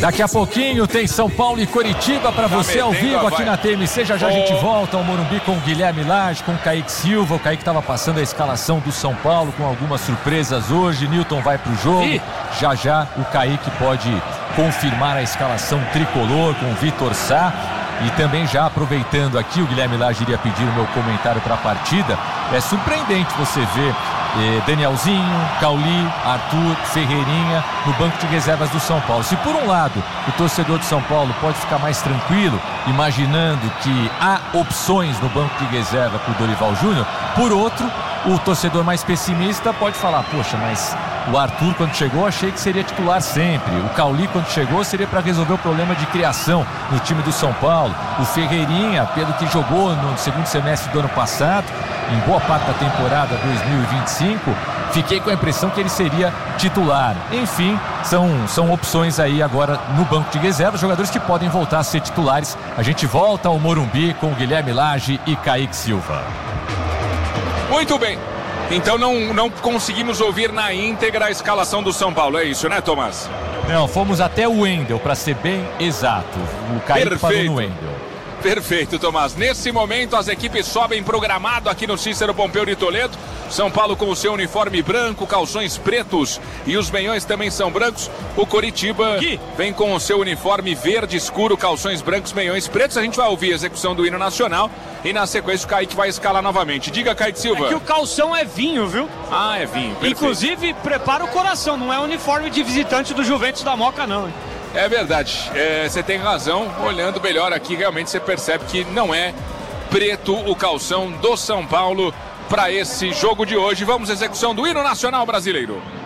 Daqui a pouquinho tem São Paulo e Coritiba para você ao vivo aqui na TMC. Já a gente volta ao Morumbi com o Guilherme Lage, com o Kaique Silva. O Kaique estava passando a escalação do São Paulo com algumas surpresas hoje. Newton vai pro jogo. Já o Kaique pode confirmar a escalação tricolor com o Vitor Sá. E também já aproveitando aqui, o Guilherme Lage iria pedir o meu comentário para a partida. É surpreendente você ver Danielzinho, Cauli, Arthur, Ferreirinha no banco de reservas do São Paulo. Se por um lado o torcedor de São Paulo pode ficar mais tranquilo, imaginando que há opções no banco de reserva para o Dorival Júnior, por outro, o torcedor mais pessimista pode falar, poxa, mas o Arthur quando chegou achei que seria titular sempre, o Cauli quando chegou seria para resolver o problema de criação no time do São Paulo, o Ferreirinha, pelo que jogou no segundo semestre do ano passado, em boa parte da temporada 2025, fiquei com a impressão que ele seria titular. Enfim, são opções aí agora no banco de reservas, jogadores que podem voltar a ser titulares. A gente volta ao Morumbi com o Guilherme Lage e Kaique Silva. Muito bem. Então não conseguimos ouvir na íntegra a escalação do São Paulo, é isso, né, Tomás? Não, fomos até o Wendel, para ser bem exato. O Kaique parou no Wendel. Perfeito, Tomás. Nesse momento as equipes sobem pro gramado aqui no Cícero Pompeu de Toledo. São Paulo com o seu uniforme branco, calções pretos e os meiões também são brancos. O Coritiba vem com o seu uniforme verde escuro, calções brancos, meiões pretos. A gente vai ouvir a execução do hino nacional e na sequência o Kaique vai escalar novamente. Diga, Kaique Silva. É que o calção é vinho, viu? Ah, é vinho. Perfeito. Inclusive, prepara o coração, não é uniforme de visitante do Juventus da Moca, não, hein? É verdade, você tem razão, olhando melhor aqui realmente você percebe que não é preto o calção do São Paulo para esse jogo de hoje. Vamos à execução do hino nacional brasileiro.